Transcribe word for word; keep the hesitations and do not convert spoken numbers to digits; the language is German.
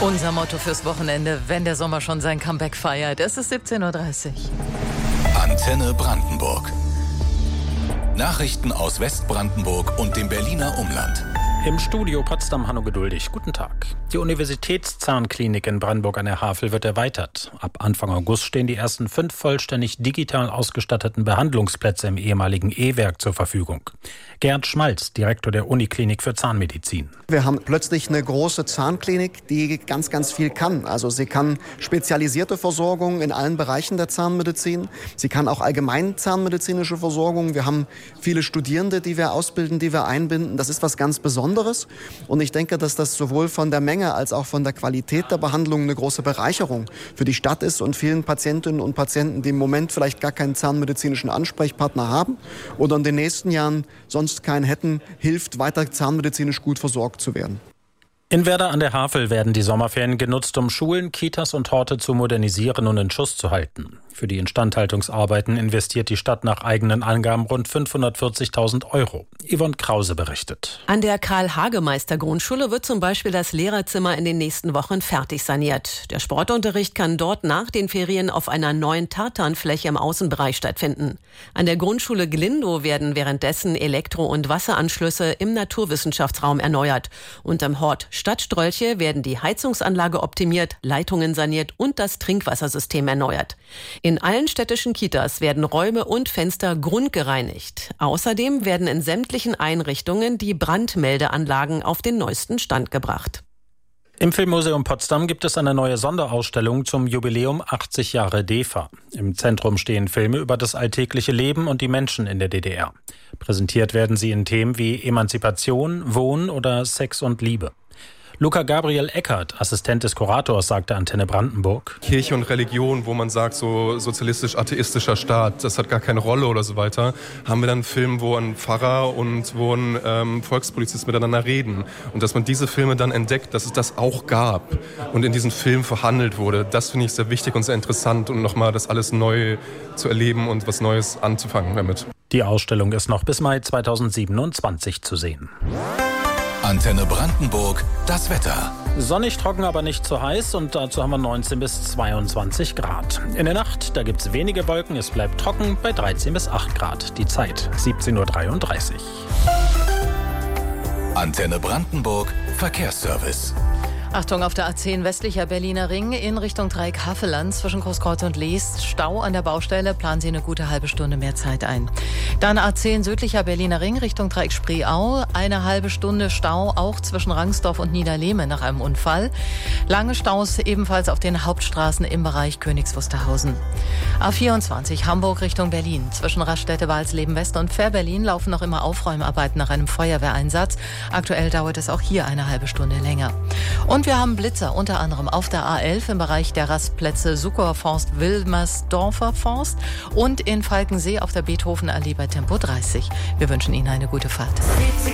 Unser Motto fürs Wochenende, wenn der Sommer schon sein Comeback feiert. Es ist siebzehn Uhr dreißig. Antenne Brandenburg. Nachrichten aus Westbrandenburg und dem Berliner Umland. Im Studio Potsdam Hanno Geduldig. Guten Tag. Die Universitätszahnklinik in Brandenburg an der Havel wird erweitert. Ab Anfang August stehen die ersten fünf vollständig digital ausgestatteten Behandlungsplätze im ehemaligen E-Werk zur Verfügung. Gerd Schmalz, Direktor der Uniklinik für Zahnmedizin. Wir haben plötzlich eine große Zahnklinik, die ganz, ganz viel kann. Also sie kann spezialisierte Versorgung in allen Bereichen der Zahnmedizin. Sie kann auch allgemein zahnmedizinische Versorgung. Wir haben viele Studierende, die wir ausbilden, die wir einbinden. Das ist was ganz Besonderes. Und ich denke, dass das sowohl von der Menge als auch von der Qualität der Behandlung eine große Bereicherung für die Stadt ist und vielen Patientinnen und Patienten, die im Moment vielleicht gar keinen zahnmedizinischen Ansprechpartner haben oder in den nächsten Jahren sonst keinen hätten, hilft, weiter zahnmedizinisch gut versorgt zu werden. In Werder an der Havel werden die Sommerferien genutzt, um Schulen, Kitas und Horte zu modernisieren und in Schuss zu halten. Für die Instandhaltungsarbeiten investiert die Stadt nach eigenen Angaben rund fünfhundertvierzigtausend Euro. Yvonne Krause berichtet. An der Karl-Hagemeister-Grundschule wird zum Beispiel das Lehrerzimmer in den nächsten Wochen fertig saniert. Der Sportunterricht kann dort nach den Ferien auf einer neuen Tartanfläche im Außenbereich stattfinden. An der Grundschule Glindow werden währenddessen Elektro- und Wasseranschlüsse im Naturwissenschaftsraum erneuert. Und am Hort Stadtstrolche werden die Heizungsanlage optimiert, Leitungen saniert und das Trinkwassersystem erneuert. In allen städtischen Kitas werden Räume und Fenster grundgereinigt. Außerdem werden in sämtlichen Einrichtungen die Brandmeldeanlagen auf den neuesten Stand gebracht. Im Filmmuseum Potsdam gibt es eine neue Sonderausstellung zum Jubiläum achtzig Jahre D E F A. Im Zentrum stehen Filme über das alltägliche Leben und die Menschen in der D D R. Präsentiert werden sie in Themen wie Emanzipation, Wohnen oder Sex und Liebe. Luca Gabriel Eckert, Assistent des Kurators, sagte Antenne Brandenburg. Kirche und Religion, wo man sagt, so sozialistisch-atheistischer Staat, das hat gar keine Rolle oder so weiter, haben wir dann einen Film, wo ein Pfarrer und wo ein ähm, Volkspolizist miteinander reden. Und dass man diese Filme dann entdeckt, dass es das auch gab und in diesen Filmen verhandelt wurde, das finde ich sehr wichtig und sehr interessant und nochmal das alles neu zu erleben und was Neues anzufangen damit. Die Ausstellung ist noch bis Mai zweitausendsiebenundzwanzig zu sehen. Antenne Brandenburg, das Wetter. Sonnig, trocken, aber nicht zu heiß und dazu haben wir neunzehn bis zweiundzwanzig Grad. In der Nacht, da gibt es wenige Wolken, es bleibt trocken bei dreizehn bis acht Grad. Die Zeit siebzehn Uhr dreiunddreißig. Antenne Brandenburg, Verkehrsservice. Achtung, auf der A zehn westlicher Berliner Ring in Richtung Dreieck-Havelland zwischen Großkreuz und Leest. Stau an der Baustelle, planen Sie eine gute halbe Stunde mehr Zeit ein. Dann A zehn südlicher Berliner Ring Richtung Dreieck Spreeau. Eine halbe Stunde Stau auch zwischen Rangsdorf und Niederlehme nach einem Unfall. Lange Staus ebenfalls auf den Hauptstraßen im Bereich Königs Wusterhausen. A vierundzwanzig Hamburg Richtung Berlin. Zwischen Raststätte Walsleben West und Fähr-Berlin laufen noch immer Aufräumarbeiten nach einem Feuerwehreinsatz. Aktuell dauert es auch hier eine halbe Stunde länger. Und Und wir haben Blitzer, unter anderem auf der A elf im Bereich der Rastplätze Suckower Forst, Wilmersdorfer Forst und in Falkensee auf der Beethovenallee bei Tempo dreißig. Wir wünschen Ihnen eine gute Fahrt.